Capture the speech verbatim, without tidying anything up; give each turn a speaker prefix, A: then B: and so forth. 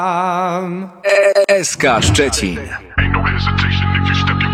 A: S K Szczecin.
B: Ain't no hesitation if you step your